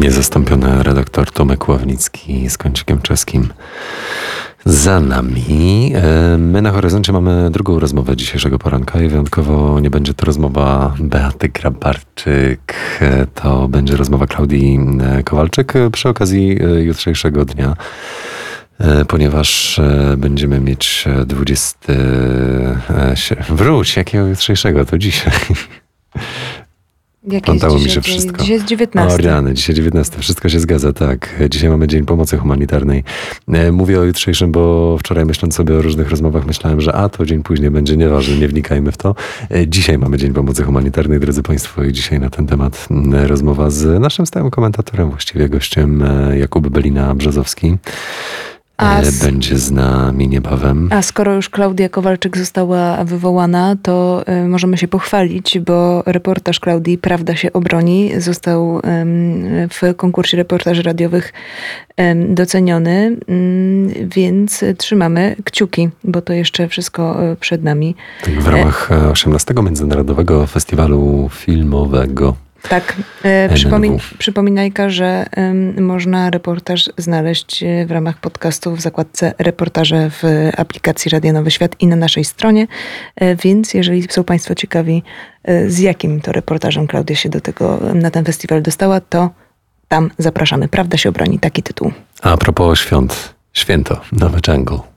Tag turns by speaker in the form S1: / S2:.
S1: Niezastąpiony redaktor Tomek Ławnicki z kącikiem czeskim za nami. My na horyzoncie mamy drugą rozmowę dzisiejszego poranka i wyjątkowo nie będzie to rozmowa Beaty Grabarczyk, to będzie rozmowa Klaudii Kowalczyk przy okazji jutrzejszego dnia, ponieważ będziemy mieć 20... Wróć, jakiego jutrzejszego? To dzisiaj. Plątało mi się wszystko.
S2: Dzisiaj jest 19.
S1: O rany, dzisiaj 19. Wszystko się zgadza, tak. Dzisiaj mamy Dzień Pomocy Humanitarnej. Mówię o jutrzejszym, bo wczoraj myśląc sobie o różnych rozmowach myślałem, że to dzień później będzie, nieważne, nie wnikajmy w to. Dzisiaj mamy Dzień Pomocy Humanitarnej, drodzy Państwo, i dzisiaj na ten temat rozmowa z naszym stałym komentatorem, właściwie gościem, Jakub Belina-Brzozowski. Będzie z nami niebawem.
S2: A skoro już Klaudia Kowalczyk została wywołana, to możemy się pochwalić, bo reportaż Klaudii Prawda się obroni został w konkursie reportaży radiowych doceniony, więc trzymamy kciuki, bo to jeszcze wszystko przed nami.
S1: Tak, w ramach 18. Międzynarodowego Festiwalu Filmowego.
S2: Tak, przypominajka, że można reportaż znaleźć w ramach podcastu w zakładce reportaże w aplikacji Radia Nowy Świat i na naszej stronie, więc jeżeli są Państwo ciekawi, z jakim to reportażem Klaudia się na ten festiwal dostała, to tam zapraszamy. Prawda się obroni, taki tytuł.
S1: A propos świąt, święto, Nowy Jungle.